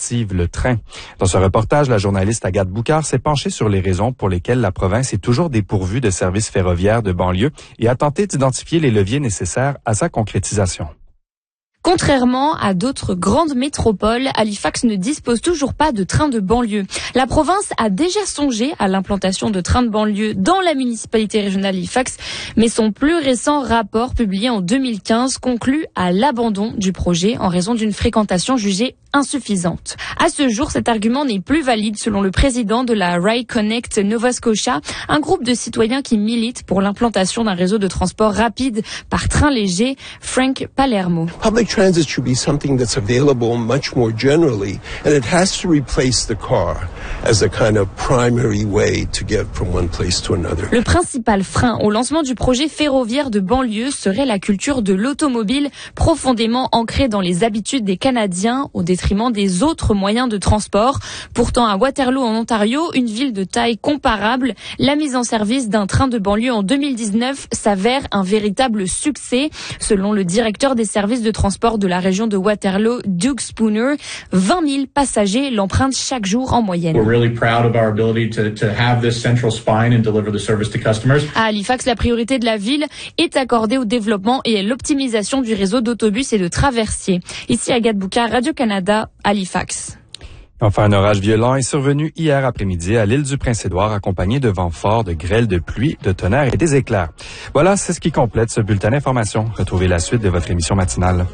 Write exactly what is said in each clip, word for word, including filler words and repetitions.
alternative, le train. Dans ce reportage, la journaliste Agathe Boucard s'est penchée sur les raisons pour lesquelles la province est toujours dépourvue de services ferroviaires de banlieue et a tenté d'identifier les leviers nécessaires à sa concrétisation. Contrairement à d'autres grandes métropoles, Halifax ne dispose toujours pas de trains de banlieue. La province a déjà songé à l'implantation de trains de banlieue dans la municipalité régionale d'Halifax, mais son plus récent rapport publié en deux mille quinze conclut à l'abandon du projet en raison d'une fréquentation jugée insuffisante. À ce jour, cet argument n'est plus valide selon le président de la Rail Connect Nova Scotia, un groupe de citoyens qui militent pour l'implantation d'un réseau de transport rapide par train léger, Frank Palermo. Public transit should be something that's available much more generally, and it has to replace the car as a kind of primary way to get from one place to another. Le principal frein au lancement du projet ferroviaire de banlieue serait la culture de l'automobile profondément ancrée dans les habitudes des Canadiens au détriment des autres moyens de transport. Pourtant, à Waterloo, en Ontario, une ville de taille comparable, la mise en service d'un train de banlieue en deux mille dix-neuf s'avère un véritable succès. Selon le directeur des services de transport de la région de Waterloo, Doug Spooner, vingt mille passagers l'empruntent chaque jour en moyenne. We're really proud of our ability to, to have this central spine and deliver the service to customers. À Halifax, la priorité de la ville est accordée au développement et à l'optimisation du réseau d'autobus et de traversiers. Ici, Agathe Boucard, Radio-Canada, Halifax. Enfin, un orage violent est survenu hier après-midi à l'île du Prince-Édouard, accompagné de vents forts, de grêles, de pluie, de tonnerre et des éclairs. Voilà, c'est ce qui complète ce bulletin d'information. Retrouvez la suite de votre émission matinale.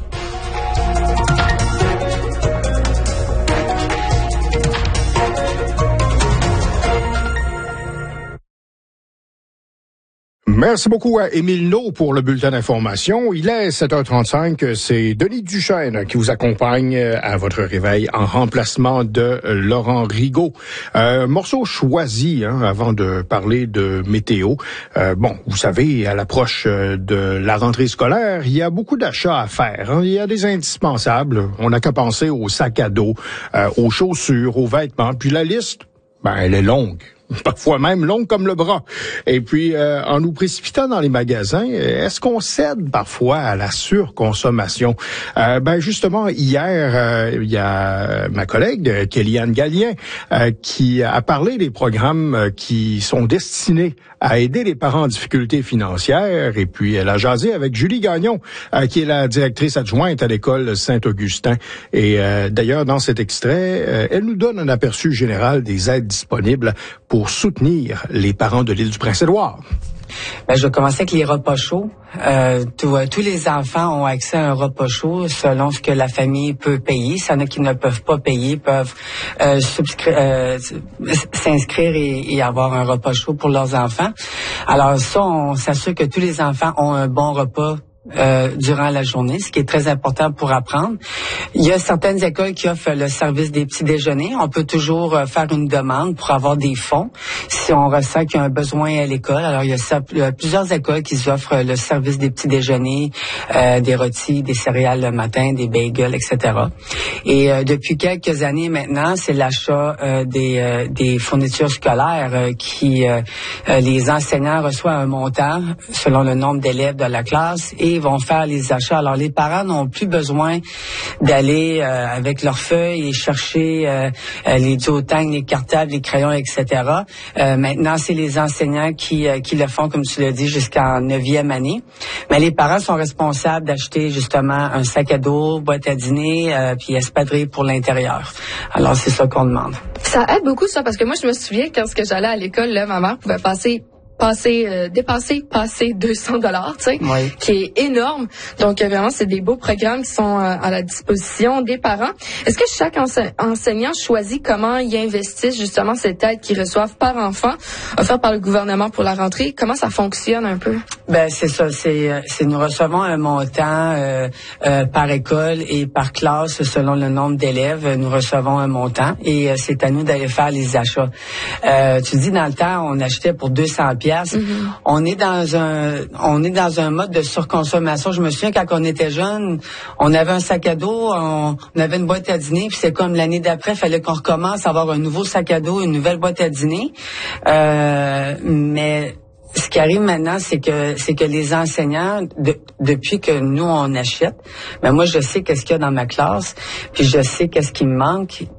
Merci beaucoup à Émile Naud pour le bulletin d'information. Il est sept heures trente-cinq. C'est Denis Duchesne qui vous accompagne à votre réveil en remplacement de Laurent Rigaud. Euh, morceau choisi hein, avant de parler de météo. Euh, bon, vous savez, à l'approche de la rentrée scolaire, il y a beaucoup d'achats à faire. Hein. Il y a des indispensables. On n'a qu'à penser aux sacs à dos, euh, aux chaussures, aux vêtements. Puis la liste, ben, elle est longue. Parfois même longue comme le bras. Et puis, euh, en nous précipitant dans les magasins, est-ce qu'on cède parfois à la surconsommation? Euh, ben justement, hier, euh, il y a ma collègue, Kellyanne Gallien, euh, qui a parlé des programmes qui sont destinés à aider les parents en difficulté financière. Et puis, elle a jasé avec Julie Gagnon, euh, qui est la directrice adjointe à l'école Saint-Augustin. Et euh, d'ailleurs, dans cet extrait, euh, elle nous donne un aperçu général des aides disponibles pour soutenir les parents de l'île du Prince-Édouard. Ben, je vais commencer avec les repas chauds. Euh, tout, euh, tous les enfants ont accès à un repas chaud selon ce que la famille peut payer. S'il y en a qui ne peuvent pas payer, peuvent euh, subscri- euh, s'inscrire et, et avoir un repas chaud pour leurs enfants. Alors ça, on s'assure que tous les enfants ont un bon repas Euh, durant la journée, ce qui est très important pour apprendre. Il y a certaines écoles qui offrent le service des petits déjeuners. On peut toujours euh, faire une demande pour avoir des fonds si on ressent qu'il y a un besoin à l'école. Alors, il y a, ça, il y a plusieurs écoles qui offrent le service des petits déjeuners, euh, des rôtis, des céréales le matin, des bagels, et cetera. Et euh, depuis quelques années maintenant, c'est l'achat euh, des, euh, des fournitures scolaires euh, qui, euh, euh, les enseignants reçoivent un montant selon le nombre d'élèves de la classe et vont faire les achats. Alors, les parents n'ont plus besoin d'aller euh, avec leurs feuilles et chercher euh, euh, les duotangs, les cartables, les crayons, et cetera. Euh, maintenant, c'est les enseignants qui, euh, qui le font, comme tu l'as dit, jusqu'en neuvième année. Mais les parents sont responsables d'acheter justement un sac à dos, boîte à dîner, euh, puis espadrille pour l'intérieur. Alors, c'est ça qu'on demande. Ça aide beaucoup, ça, parce que moi, je me souviens, quand j'allais à l'école, là, ma mère pouvait passer passer euh, dépasser passer deux cents dollars, tu sais, oui. qui est énorme. Donc euh, vraiment, c'est des beaux programmes qui sont euh, à la disposition des parents. Est-ce que chaque ense- enseignant choisit comment il investit justement cette aide qu'ils reçoivent par enfant, offerte par le gouvernement pour la rentrée? Comment ça fonctionne un peu? Ben c'est ça, c'est c'est nous recevons un montant euh, euh, par école et par classe selon le nombre d'élèves. Nous recevons un montant et euh, c'est à nous d'aller faire les achats. Euh, tu dis dans le temps, on achetait pour deux cents piastres. Mm-hmm. On est dans un on est dans un mode de surconsommation. Je me souviens quand on était jeune, on avait un sac à dos, on, on avait une boîte à dîner, puis c'est comme l'année d'après, il fallait qu'on recommence à avoir un nouveau sac à dos, une nouvelle boîte à dîner. Euh, mais ce qui arrive maintenant, c'est que c'est que les enseignants, de, depuis que nous on achète, ben moi je sais qu'est-ce qu'il y a dans ma classe, puis je sais qu'est-ce qui me manque,